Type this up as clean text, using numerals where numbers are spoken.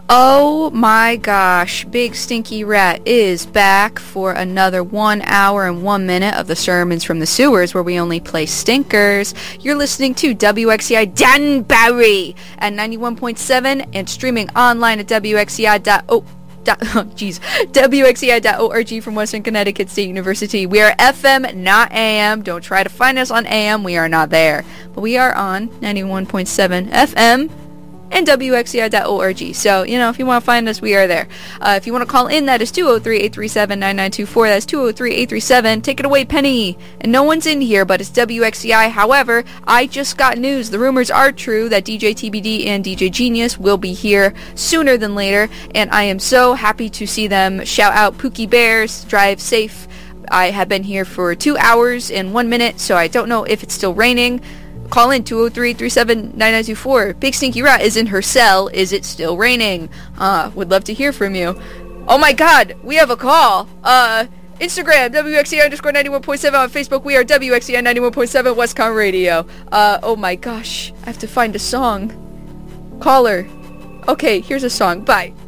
Oh my gosh, Big Stinky Rat is back for another 1 hour and 1 minute of the Sermons from the Sewers, where we only play stinkers. You're listening to WXCI Danbury at 91.7 and streaming online at WXCI.org from Western Connecticut State University. We are FM, not AM. Don't try to find us on AM. We are not there. But we are on 91.7 FM and WXCI.org. So, if you want to find us, we are there. If you want to call in, that is 203-837-9924. That's 203-837. Take it away, Penny. And no one's in here, but it's WXCI. However, I just got news. The rumors are true that DJ TBD and DJ Genius will be here sooner than later, and I am so happy to see them. Shout out Pookie Bears. Drive safe. I have been here for 2 hours and 1 minute, so I don't know if it's still raining. Call in 203-337-9924. Big Stinky Rat is in her cell. Is it still raining? Would love to hear from you. Oh my god, we have a call. Instagram, WXCI_91.7. On Facebook, we are WXCI91.7 Westcon Radio. Oh my gosh, I have to find a song. Caller. Okay, here's a song. Bye.